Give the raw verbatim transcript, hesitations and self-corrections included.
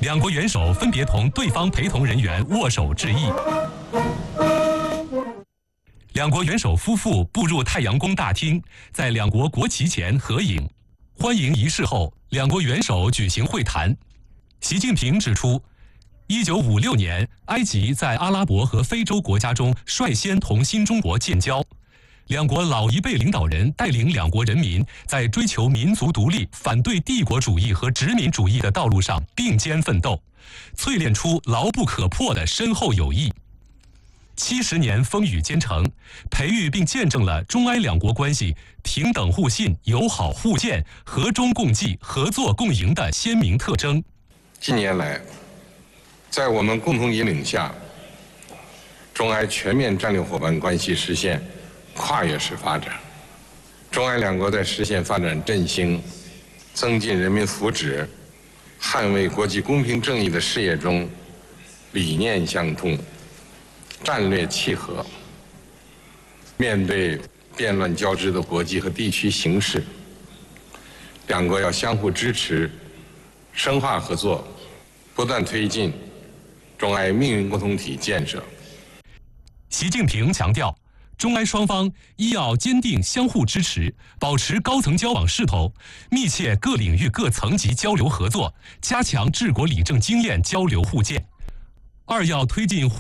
两国元首分别同对方陪同人员握手致意。两国元首夫妇步入太阳宫大厅，在两国国旗前合影。欢迎仪式后，两国元首举行会谈。习近平指出，一九五六年，埃及在阿拉伯和非洲国家中率先同新中国建交。两国老一辈领导人带领两国人民在追求民族独立、反对帝国主义和殖民主义的道路上并肩奋斗，淬炼出牢不可破的深厚友谊。七十年风雨兼程，培育并见证了中埃两国关系平等互信、友好互鉴、和衷共济、合作共赢的鲜明特征。 近年来，在我们共同引领下，中埃全面战略伙伴关系实现跨越式发展，中埃两国在实现发展振兴、增进人民福祉、捍卫国际公平正义的事业中，理念相通，战略契合。面对变乱交织的国际和地区形势，两国要相互支持，深化合作，不断推进中埃命运共同体建设。 习近平强调，中埃双方一要坚定相互支持，保持高层交往势头，密切各领域各层级交流合作，加强治国理政经验交流互鉴；二要推进